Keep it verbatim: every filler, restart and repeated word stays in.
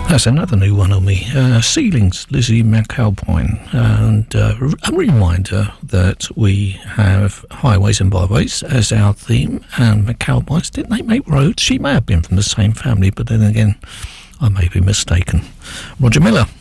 That's another new one on me. Uh, Ceilings, Lizzie McAlpine. And uh, a reminder that we have Highways and Byways as our theme. And McAlpines, didn't they make roads? She may have been from the same family, but then again, I may be mistaken. Roger Miller.